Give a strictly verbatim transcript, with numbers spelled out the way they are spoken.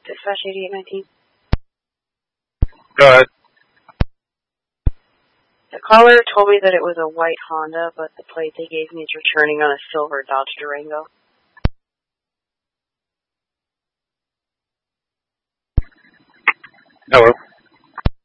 Dispatch eighty-eight nineteen. Go ahead. The caller told me that it was a white Honda, but the plate they gave me is returning on a silver Dodge Durango. Hello.